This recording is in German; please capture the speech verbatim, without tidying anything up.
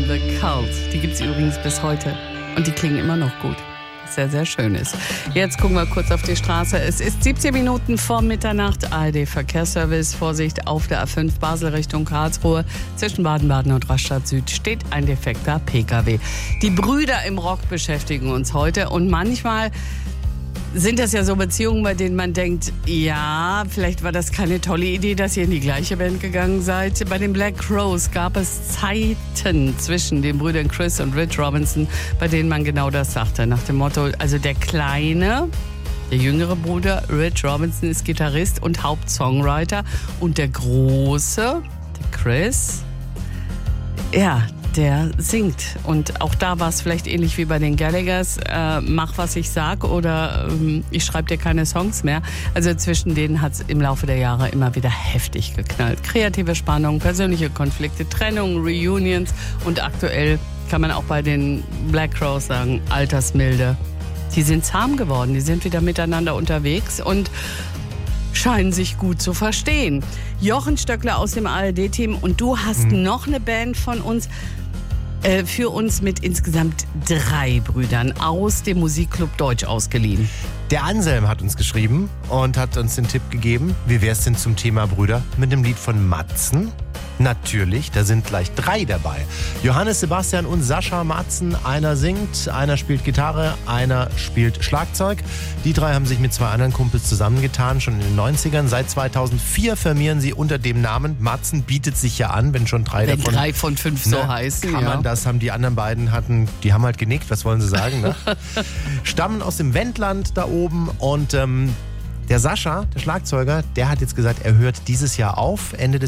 The Cult. Die gibt es übrigens bis heute. Und die klingen immer noch gut. Was sehr, sehr schön ist. Jetzt gucken wir kurz auf die Straße. Es ist siebzehn Minuten vor Mitternacht. A R D-Verkehrsservice. Vorsicht auf der A fünf Basel Richtung Karlsruhe. Zwischen Baden-Baden und Rastatt Süd steht ein defekter P K W. Die Brüder im Rock beschäftigen uns heute. Und manchmal sind das ja so Beziehungen, bei denen man denkt, ja, vielleicht war das keine tolle Idee, dass ihr in die gleiche Band gegangen seid. Bei den Black Crowes gab es Zeiten zwischen den Brüdern Chris und Rich Robinson, bei denen man genau das sagte. Nach dem Motto, also der kleine, der jüngere Bruder Rich Robinson ist Gitarrist und Hauptsongwriter und der große, der Chris, ja, der singt. Und auch da war es vielleicht ähnlich wie bei den Gallaghers. Äh, mach, was ich sag oder ähm, ich schreibe dir keine Songs mehr. Also zwischen denen hat es im Laufe der Jahre immer wieder heftig geknallt. Kreative Spannung, persönliche Konflikte, Trennungen, Reunions und aktuell kann man auch bei den Black Crowes sagen, Altersmilde. Die sind zahm geworden, die sind wieder miteinander unterwegs und scheinen sich gut zu verstehen. Jochen Stöckler aus dem A R D-Team und du hast mhm. noch eine Band von uns, äh, für uns mit insgesamt drei Brüdern aus dem Musikclub Deutsch ausgeliehen. Der Anselm hat uns geschrieben und hat uns den Tipp gegeben, wie wär's denn zum Thema Brüder mit dem Lied von Matzen? Natürlich, da sind gleich drei dabei. Johannes, Sebastian und Sascha Matzen. Einer singt, einer spielt Gitarre, einer spielt Schlagzeug. Die drei haben sich mit zwei anderen Kumpels zusammengetan, schon in den neunzigern. Seit zweitausendvier firmieren sie unter dem Namen. Matzen bietet sich ja an, wenn schon drei wenn davon... drei von fünf so ne, heißen, kann ja. man das, haben die anderen beiden hatten, die haben halt genickt, was wollen sie sagen, ne? Stammen aus dem Wendland da oben und ähm, der Sascha, der Schlagzeuger, der hat jetzt gesagt, er hört dieses Jahr auf, Ende des